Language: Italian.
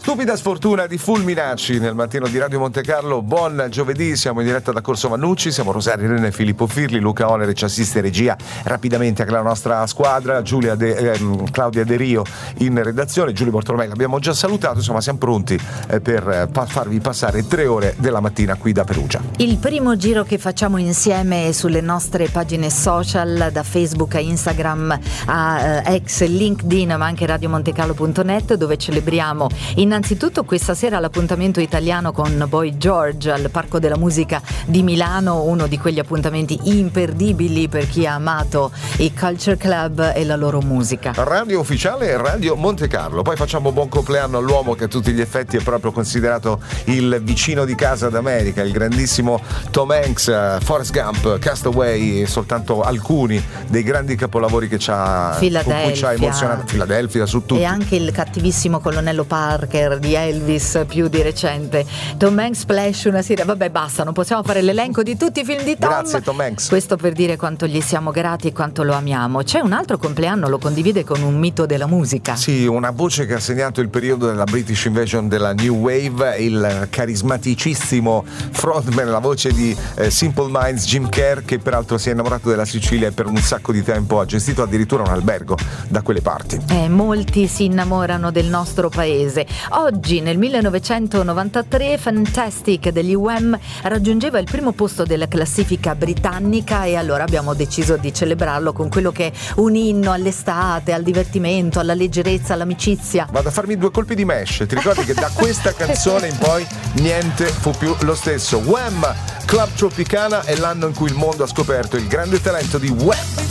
Stupida sfortuna di Fulminacci nel mattino di Radio Monte Carlo. Buon giovedì, siamo in diretta da Corso Vannucci, siamo Rosario Rene e Filippo Firli, Luca Onere ci assiste regia, rapidamente anche la nostra squadra, Claudia De Rio in redazione, Giulio Bortolomei l'abbiamo già salutato, insomma siamo pronti per farvi passare 3 ore della mattina qui da Perugia. Il primo giro che facciamo insieme sulle nostre pagine social, da Facebook a Instagram a ex LinkedIn, ma anche radiomontecarlo.net, dove celebriamo innanzitutto questa sera l'appuntamento italiano con Boy George al Parco della Musica di Milano, uno di quegli appuntamenti imperdibili per chi ha amato i Culture Club e la loro musica. Radio ufficiale Radio Monte Carlo. Poi facciamo buon compleanno all'uomo che a tutti gli effetti è proprio considerato il vicino di casa d'America, il grandissimo Tom Hanks, Forrest Gump, Castaway, soltanto alcuni dei grandi capolavori che con cui ci ha emozionato. Philadelphia su tutti. E anche il cattivissimo colonnello Parker di Elvis più di recente. Tom Hanks Splash una sera, vabbè basta, non possiamo fare l'elenco di tutti i film di Tom. Grazie Tom Hanks. Questo per dire quanto gli siamo grati e quanto lo amiamo. C'è un altro compleanno, lo condivide con un mito della musica. Sì, una voce che ha segnato il periodo della British Invasion della New Wave, il carismaticissimo frontman, la voce di Simple Minds, Jim Kerr, che peraltro si è innamorato della Sicilia e per un sacco di tempo ha gestito addirittura un albergo da quelle parti. Molti si innamorano del nostro paese. Oggi nel 1993 Fantastic degli Wham raggiungeva il primo posto della classifica britannica e allora abbiamo deciso di celebrarlo con quello che è un inno all'estate, al divertimento, alla leggerezza, all'amicizia. Vado a farmi 2 colpi di mesh. Ti ricordi che da questa canzone in poi niente fu più lo stesso. Wham! Club Tropicana è l'anno in cui il mondo ha scoperto il grande talento di Wham!